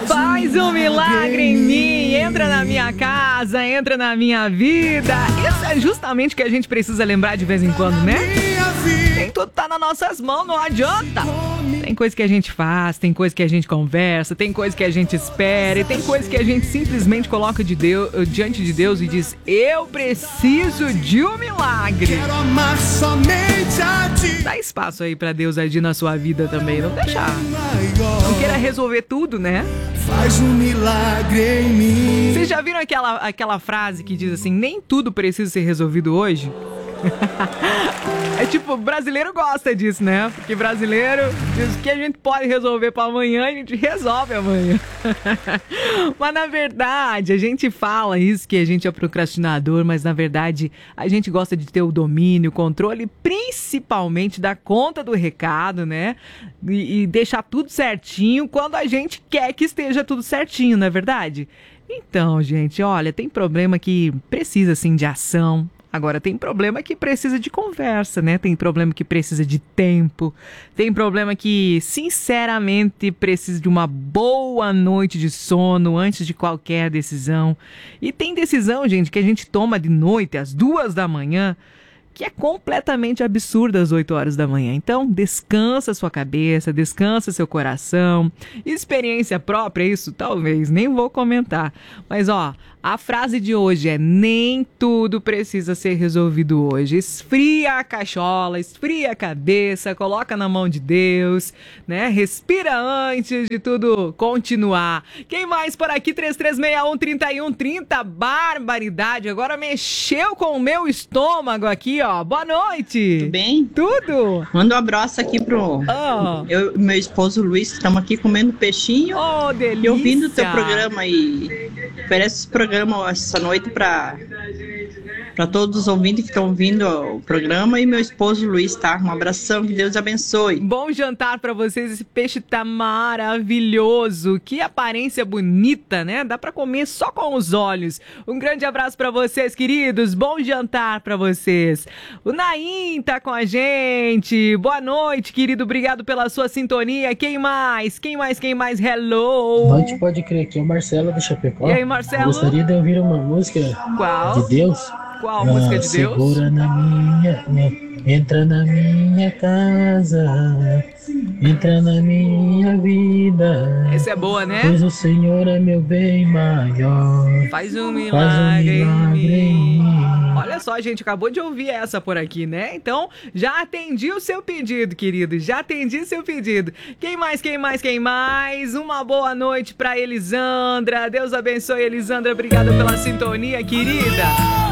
Faz um milagre em mim, entra na minha casa, entra na minha vida. Isso é justamente o que a gente precisa lembrar de vez em quando, né? Nem tudo tá nas nossas mãos, não adianta. Tem coisa que a gente faz, tem coisa que a gente conversa, tem coisa que a gente espera e tem coisa que a gente simplesmente coloca diante de Deus e diz: eu preciso de um milagre. Dá espaço aí pra Deus agir na sua vida também, não deixar. Não queira resolver tudo, né? Faz um milagre em mim. Vocês já viram aquela frase que diz assim: nem tudo precisa ser resolvido hoje? É tipo, brasileiro gosta disso, né? Porque brasileiro diz que a gente pode resolver pra amanhã, a gente resolve amanhã. Mas na verdade, a gente fala isso, que a gente é procrastinador, mas na verdade a gente gosta de ter o domínio, o controle, principalmente dar conta do recado, né? E deixar tudo certinho quando a gente quer que esteja tudo certinho, não é verdade? Então, gente, olha, tem problema que precisa, sim, de ação. Agora, tem problema que precisa de conversa, né? Tem problema que precisa de tempo. Tem problema que, sinceramente, precisa de uma boa noite de sono antes de qualquer decisão. E tem decisão, gente, que a gente toma de noite, às 2 da manhã, que é completamente absurda às 8 horas da manhã. Então, descansa sua cabeça, descansa seu coração. Experiência própria, isso talvez, nem vou comentar. Mas, ó, a frase de hoje é: nem tudo precisa ser resolvido hoje. Esfria a cachola, esfria a cabeça, coloca na mão de Deus, né? Respira antes de tudo continuar. Quem mais por aqui? 3361-3130, barbaridade. Agora mexeu com o meu estômago aqui, ó. Boa noite. Tudo bem? Tudo. Manda um abraço aqui pro eu e meu esposo Luiz, que estamos aqui comendo peixinho. Oh, delícia. E ouvindo o teu programa aí. Oferece esse programa essa noite para todos os ouvintes que estão ouvindo o programa, e meu esposo Luiz, tá? Um abração, que Deus abençoe. Bom jantar para vocês, esse peixe tá maravilhoso, que aparência bonita, né? Dá para comer só com os olhos. Um grande abraço para vocês, queridos, bom jantar para vocês. O Naim tá com a gente, boa noite, querido, obrigado pela sua sintonia. Quem mais? Hello! Noite, pode crer, aqui é o Marcelo do Chapecó. E aí, Marcelo? Gostaria de ouvir uma música. Qual? De Deus. Qual música de Deus? Segura entra na minha casa, entra na minha vida. Essa é boa, né? Pois o Senhor é meu bem maior. Faz um milagre em mim. Olha só, gente, acabou de ouvir essa por aqui, né? Então, já atendi o seu pedido, querido. Já atendi seu pedido. Quem mais? Uma boa noite pra Elisandra. Deus abençoe, Elisandra. Obrigada pela sintonia, querida.